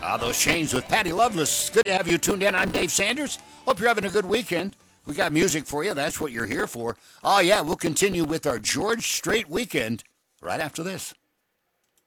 Those Chains with Patty Loveless. Good to have you tuned in. I'm Dave Sanders. Hope you're having a good weekend. We got music for you. That's what you're here for. Oh, yeah, we'll continue with our George Strait weekend right after this.